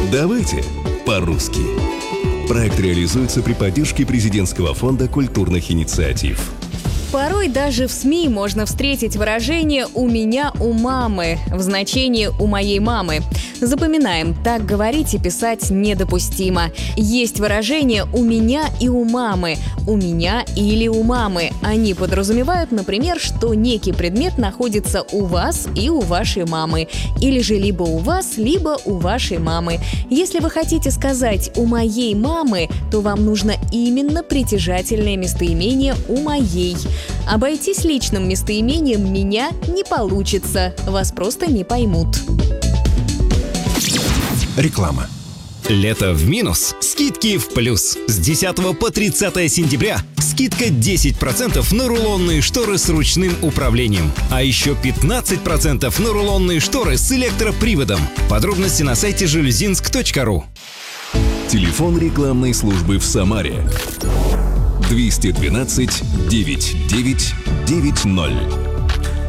Давайте по-русски. Проект реализуется при поддержке Президентского фонда культурных инициатив. Порой даже в СМИ можно встретить выражение «у меня у мамы» в значении «у моей мамы». Запоминаем, так говорить и писать недопустимо. Есть выражение «у меня и у мамы», «у меня или у мамы». Они подразумевают, например, что некий предмет находится у вас и у вашей мамы. Или же либо у вас, либо у вашей мамы. Если вы хотите сказать «у моей мамы», то вам нужно именно притяжательное местоимение «у моей». Обойтись личным местоимением «меня» не получится, вас просто не поймут. Реклама. Лето в минус, скидки в плюс. С 10 по 30 сентября скидка 10% на рулонные шторы с ручным управлением. А еще 15% на рулонные шторы с электроприводом. Подробности на сайте жалюзинск.ру. Телефон рекламной службы в Самаре 212 9990.